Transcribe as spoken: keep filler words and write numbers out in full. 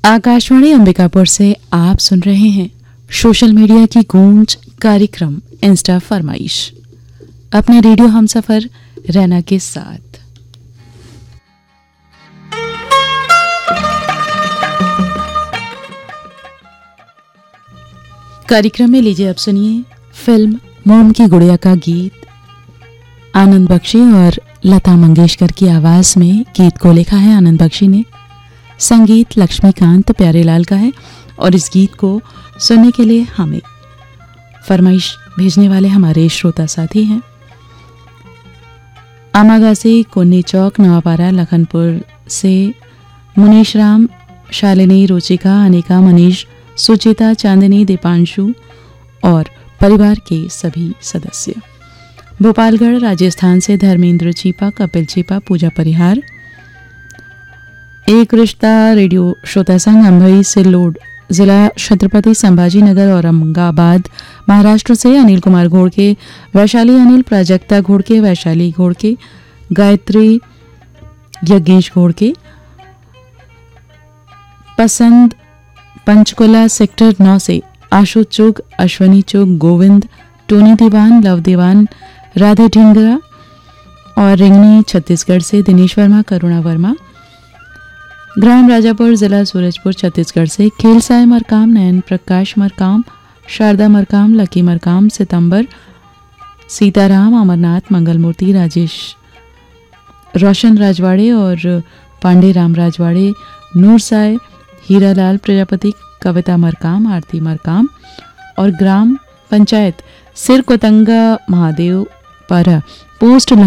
आकाशवाणी अंबिकापुर से आप सुन रहे हैं सोशल मीडिया की गूंज कार्यक्रम इंस्टा फरमाइश अपने रेडियो हमसफर रैना के साथ। कार्यक्रम में लीजिए अब सुनिए फिल्म मोम की गुड़िया का गीत। आनंद बख्शी और लता मंगेशकर की आवाज में गीत को लिखा है आनंद बख्शी ने, संगीत लक्ष्मीकांत प्यारेलाल का है और इस गीत को सुनने के लिए हमें फरमाइश भेजने वाले हमारे श्रोता साथी हैं आमागासी, कुन्नी चौक, नवापारा, लखनपुर से मुनीश राम, शालिनी, रुचिका, अनिका, मनीष, सुचिता, चांदनी, दीपांशु और परिवार के सभी सदस्य। भोपालगढ़ राजस्थान से धर्मेंद्र चीपा, कपिल चीपा, पूजा परिहार। एक रिश्ता रेडियो श्रोता संघ अंबई से लोड, जिला छत्रपति संभाजी नगर औरंगाबाद महाराष्ट्र से अनिल कुमार घोड़के, वैशाली अनिल, प्राजक्ता घोड़के, वैशाली घोड़के, गायत्री यज्ञेश घोड़के, पसंद पंचकुला सेक्टर नौ से आशु चुग, अश्वनी चुग, गोविंद, टोनी दीवान, लव दीवान, राधे ढिंगरा और रिंगनी छत्तीसगढ़ से दिनेश वर्मा, करुणा वर्मा, ग्राम राजापुर, जिला सूरजपुर छत्तीसगढ़ से खेलसाय मरकाम, नयन प्रकाश मरकाम, शारदा मरकाम, लकी मरकाम, सितंबर, सीताराम, अमरनाथ, मंगलमूर्ति, राजेश, रोशन राजवाड़े और पांडे राम राजवाड़े, नूरसाय, हीरालाल प्रजापति, कविता मरकाम, आरती मरकाम और ग्राम पंचायत सिरकोतंगा महादेव पारा, पोस्ट